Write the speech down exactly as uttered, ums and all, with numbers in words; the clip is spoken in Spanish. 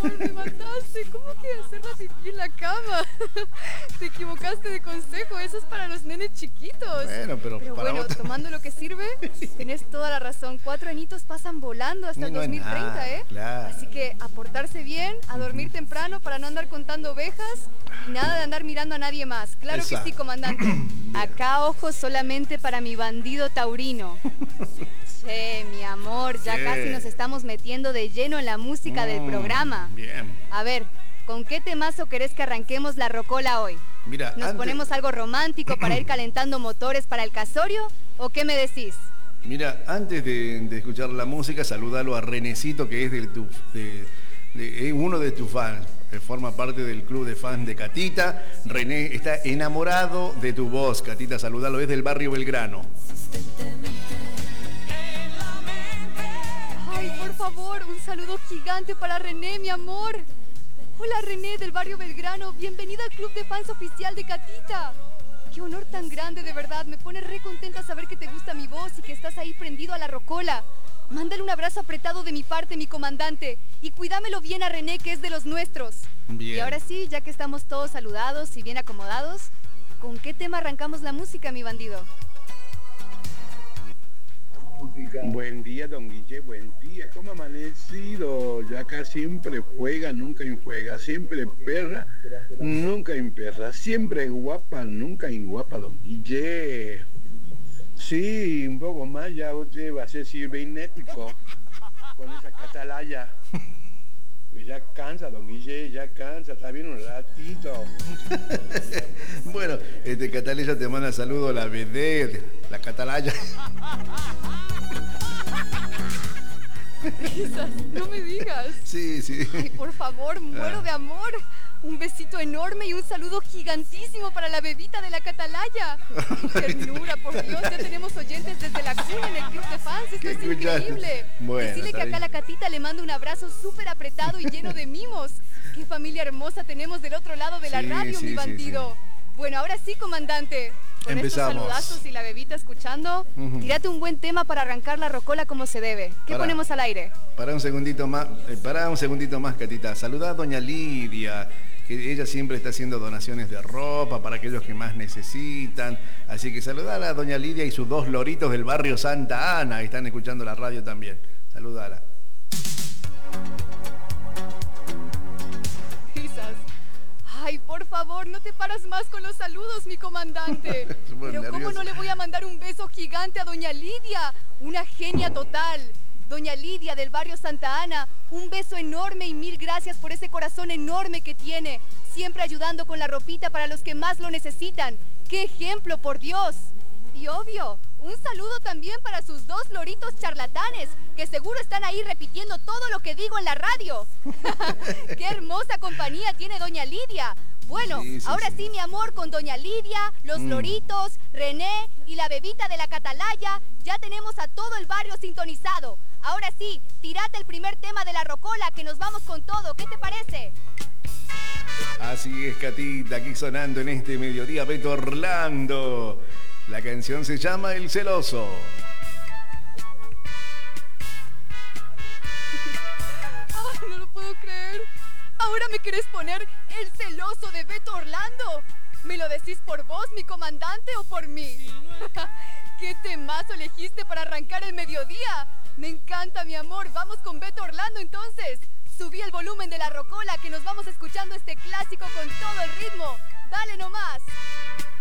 amor, me mataste. ¿Cómo que hacer la pipí en la cama? Te equivocaste de consejo, eso es para los nenes chiquitos. Bueno, pero, pero para bueno, otro... tomando lo que sirve, tenés toda la razón. Cuatro añitos pasan volando hasta el no dos mil treinta, nada, ¿eh? Claro. Así que a portarse bien, a dormir uh-huh. temprano para no andar contando ovejas y nada de andar mirando a nadie más. Claro Exacto. que sí, comandante. Acá ojos solamente para mi bandido taurino. Che, mi amor, ya sí. casi nos estamos metiendo de lleno en la música mm, del programa. Bien. A ver, ¿con qué temazo querés que arranquemos la rocola hoy? Mira, ¿Nos antes... ponemos algo romántico para ir calentando motores para el casorio? ¿O qué me decís? Mira, antes de, de escuchar la música, saludalo a Renecito, que es de, tu, de, de, de uno de tus fans. Que forma parte del club de fans de Catita. René está enamorado de tu voz, Catita, saludalo, es del barrio Belgrano. Por favor, un saludo gigante para René, mi amor. Hola René del barrio Belgrano, bienvenida al club de fans oficial de Catita. Qué honor tan grande, de verdad, me pone re contenta saber que te gusta mi voz y que estás ahí prendido a la rocola. Mándale un abrazo apretado de mi parte, mi comandante, y cuídamelo bien a René, que es de los nuestros. Bien. Y ahora sí, ya que estamos todos saludados y bien acomodados, ¿con qué tema arrancamos la música, mi bandido? Buen día, don Guille, buen día. ¿Cómo ha amanecido? Ya acá siempre juega, nunca injuega. Siempre perra, nunca imperra. Siempre guapa, nunca inguapa, don Guille. Sí, un poco más ya usted va a ser cibernético con esa catalaya. Pues ya cansa, don Guille, ya cansa, está bien un ratito. Bueno, este Catalaya te manda saludos a la vedette, la Catalaya. Esas, no me digas. Sí, sí. Ay, por favor, muero ah. de amor. Un besito enorme y un saludo gigantísimo para la bebita de la Catalaya. ¡Qué ternura, por Dios! Ya tenemos oyentes desde la cuna en el club de fans. Esto es increíble. Bueno, Decirle que acá bien. la Catita le manda un abrazo súper apretado y lleno de mimos. ¡Qué familia hermosa tenemos del otro lado de la sí, radio, sí, mi bandido! Sí, sí. Bueno, ahora sí, comandante. Con Empezamos. Estos saludazos y la bebita escuchando, uh-huh. tírate un buen tema para arrancar la rocola como se debe. ¿Qué Pará. ponemos al aire? Para un segundito más, eh, para un segundito más, Catita. Saludá a doña Lidia, que ella siempre está haciendo donaciones de ropa para aquellos que más necesitan. Así que saludala a doña Lidia y sus dos loritos del barrio Santa Ana, que están escuchando la radio también. Saludala. Ay, por favor, no te paras más con los saludos, mi comandante. Pero nervioso. ¿Cómo no le voy a mandar un beso gigante a doña Lidia? Una genia total. Doña Lidia del barrio Santa Ana, un beso enorme y mil gracias por ese corazón enorme que tiene. Siempre ayudando con la ropita para los que más lo necesitan. ¡Qué ejemplo, por Dios! Y obvio, un saludo también para sus dos loritos charlatanes, que seguro están ahí repitiendo todo lo que digo en la radio. ¡Qué hermosa compañía tiene doña Lidia! Bueno, sí, sí, ahora sí. sí, mi amor, con doña Lidia, los mm. loritos, René y la bebita de la Catalaya, ya tenemos a todo el barrio sintonizado. Ahora sí, tirate el primer tema de la rocola, que nos vamos con todo. ¿Qué te parece? Así es, Catita, aquí sonando en este mediodía, Beto Orlando. La canción se llama El Celoso. Ay, no lo puedo creer. ¿Ahora me querés poner El Celoso de Beto Orlando? ¿Me lo decís por vos, mi comandante, o por mí? ¿Qué temazo elegiste para arrancar el mediodía? Me encanta, mi amor. Vamos con Beto Orlando, entonces. Subí el volumen de la rocola, que nos vamos escuchando este clásico con todo el ritmo. ¡Dale nomás!